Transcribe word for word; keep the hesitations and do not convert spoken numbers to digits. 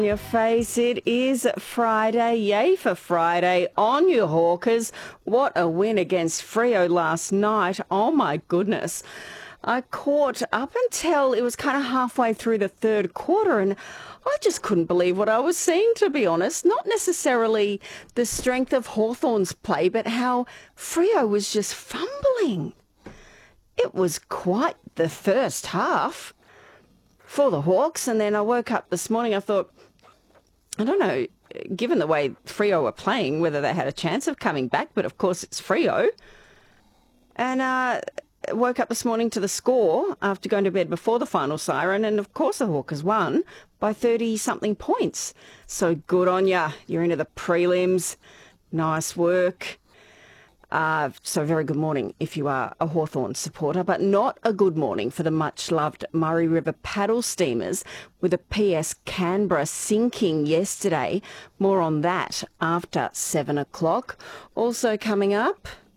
Your face, it is Friday. Yay for Friday on you Hawkers. What a win against Freo last night. Oh my goodness. I caught up until it was kind of halfway through the third quarter and I just couldn't believe what I was seeing, to be honest. Not necessarily the strength of Hawthorn's play, but how Freo was just fumbling. It was quite the first half for the Hawks, and then I woke up this morning, I thought, I don't know, given the way Freo were playing, whether they had a chance of coming back, but of course it's Freo. And uh, woke up this morning to the score after going to bed before the final siren, and of course the Hawkers won by thirty-something points. So good on ya. You're into the prelims. Nice work. Uh, so very good morning if you are a Hawthorn supporter, but not a good morning for the much-loved Murray River paddle steamers with the P S Canberra sinking yesterday. More on that after seven o'clock. Also coming up,